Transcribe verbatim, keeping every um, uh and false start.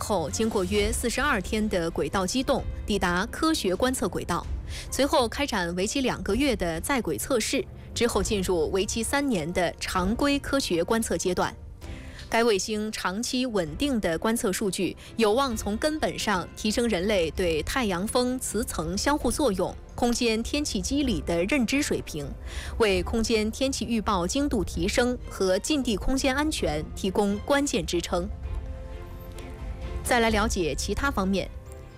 后，经过约四十二天的轨道机动，抵达科学观测轨道，随后开展为期两个月的在轨测试，之后进入为期三年的常规科学观测阶段。该卫星长期稳定的观测数据，有望从根本上提升人类对太阳风磁层相互作用、空间天气机理的认知水平，为空间天气预报精度提升和近地空间安全提供关键支撑。再来了解其他方面。